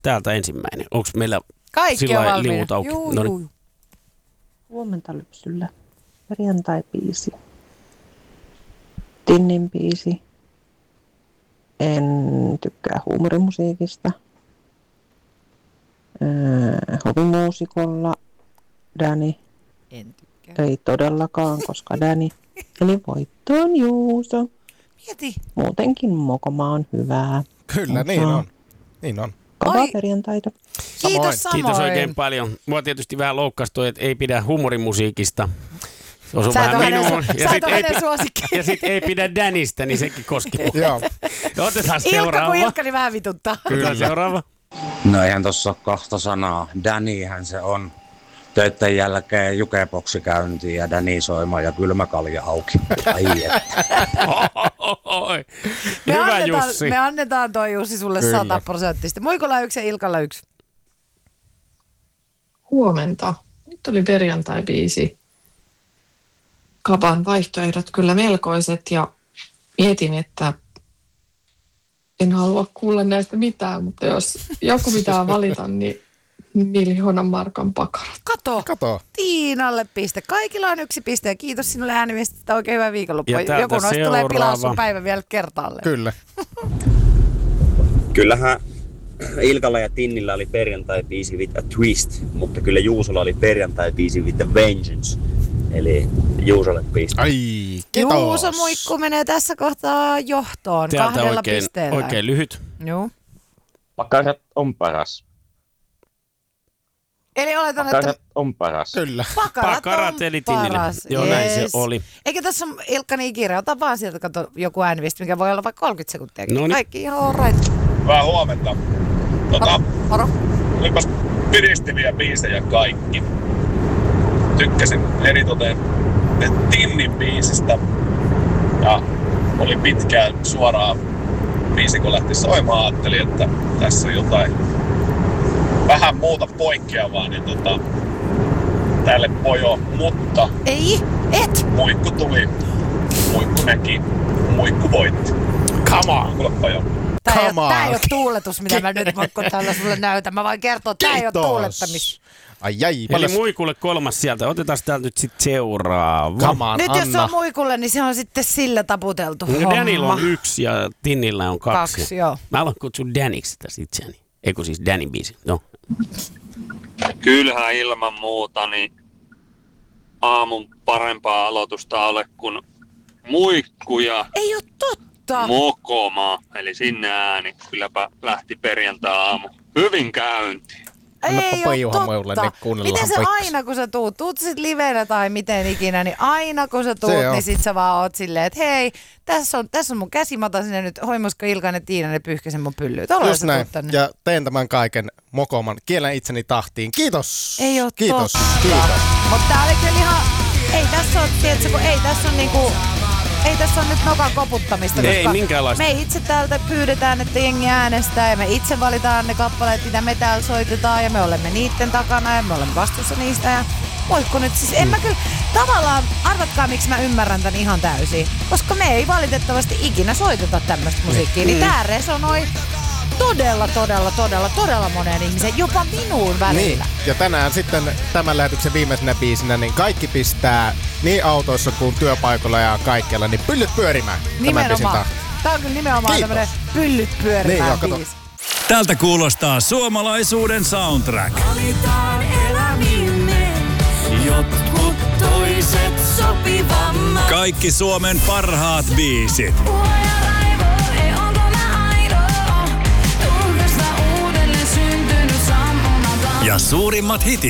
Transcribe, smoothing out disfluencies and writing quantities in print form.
täältä ensimmäinen. Onko meillä kaikki on valmiina? liuut auki? Juu. Huomenta lypsyllä. Perjantai-biisi. Tinnin biisi. En tykkää huumorimusiikista. Hovimuusikolla Danny. En tykkää. Ei todellakaan, koska Danny. Eli voitto on Juuso. Mieti. Muutenkin mokoma on hyvää. Kyllä, niin on. Niin on. Kavaa perjantaita. Kiitos samoin. Kiitos oikein paljon. Mua tietysti vähän loukkasi toi, että ei pidä huumorimusiikista. Se osui Sä et vähän ole minuun. hänen suosikki. Ja sit ei pidä Dannystä, niin sekin koski. Joo. Otetaan Ilkka seuraava. kun Ilkka, niin vähän vituttaa. Otetaan seuraava. No eihän tossa ole kahta sanaa. Dannyhän se on. Töitten jälkeen jukeboksi käyntiin ja Danny soima ja kylmäkalja auki. Ai että. Hyvä Jussi. Me annetaan toi Jussi sulle 100%. Muikolla 1 ja Ilkalla 1. Huomenta. Nyt oli perjantai-biisi. Kapan vaihtoehdot kyllä melkoiset ja mietin, että en halua kuulla näistä mitään, mutta jos joku pitää valita, niin 1 markan pakarat. Kato. Tiinalle piste. Kaikilla on 1 piste ja kiitos sinulle ääniviestistä. Oikein hyvää viikonloppua. Ja täältä joku noista tulee seuraava. pilaa sun päivän vielä kertaalleen. Kyllä. Kyllähän Ilkalla ja Tinnillä oli perjantai-biisi with a twist, mutta kyllä Juusolla oli perjantai-biisi with a vengeance. Eli Juusolle piste. Ai, kiitos. Juuso Muikku menee tässä kohtaa johtoon Täältä 2 pisteellä. oikein lyhyt. Joo. Pakarat on paras. Eli oletan, että Pakarat on paras. Kyllä. Pakarat on eli Tinnille. paras. Joo, näin se oli. Eikä tässä ole Ilkka niin kiire. Ota vaan sieltä, kato joku ääniviesti, mikä voi olla vaikka 30 sekuntia. Noniin. Kaikki ihan all right. Hyvää huomenta. Moro. Olipas piristiviä biisejä kaikki. Tykkäsin eritoten Tinnin biisistä. Ja oli pitkään suoraan biisi, kun lähti soimaan. Ajattelin, että tässä on jotain vähän muuta poikkeavaa, niin tälle pojo. Mutta Muikku tuli, Muikku näki, Muikku voitti. Come on. Kuule pojo. Tää ei ole tuuletus, mitä mä nyt Muikku täällä sulle näytän. Mä vain kertoo, että tää ei ole tuulettamista. Ai, Eli Muikulle 3 sieltä. Otetaan täältä nyt sitten seuraava. Come on, nyt Anna. jos se on Muikulle, niin se on sitten sillä taputeltu homma. Danilla on 1 ja Tinnillä on 2. 2, joo. Mä aloin kutsua Daniksi tästä itseäni. Eikö siis Danin biisi? No. Kyllähän ilman muuta niin aamun parempaa aloitusta ole kuin Muikku ja Ei ole totta. Mokoma. Eli sinne ääni. Kylläpä lähti perjantai-aamu hyvin käyntiin. Ei ole totta. Miten se aina kun sä tuut sit livenä tai miten ikinä, niin aina kun sä tuut, niin sit sä vaan oot silleen, että hei, tässä on mun käsi, mä otan sinne nyt Hoimoska, Ilkan ja Tiina, ne pyyhkäsen mun pyllyyn. Just näin. Ja teen tämän kaiken Mokoman. Kielen itseni tahtiin. Kiitos. Ei oo Kiitos. totta. Kiitos. Mutta tää oli kyllä ihan, ei tässä ole, tiedätkö, kun ei tässä on niinku... Ei tässä ole nyt nokan koputtamista, Ei koska minkäänlaista. me itse täältä pyydetään, että jengi äänestää ja me itse valitaan ne kappaleet, mitä me täällä soitetaan ja me olemme niitten takana ja me olemme vastuussa niistä. Ja Muikku nyt siis, en mä kyllä, tavallaan arvatkaa miksi mä ymmärrän tän ihan täysin, koska me ei valitettavasti ikinä soiteta tämmöistä musiikkia, niin tää resonoi todella moneen ihmiseen, jopa minuun välillä. Niin. Ja tänään sitten tämän lähetyksen viimeisenä biisinä, niin kaikki pistää niin autoissa kuin työpaikoilla ja kaikkialla, niin pyllyt pyörimään. Nimenomaan. Tää on kyllä nimenomaan tämmönen pyllyt pyörimään biisi. Tältä kuulostaa suomalaisuuden soundtrack. Valitaan elämimme, jotkut toiset sopivammat. Kaikki Suomen parhaat biisit. Ja suurimmat hitit.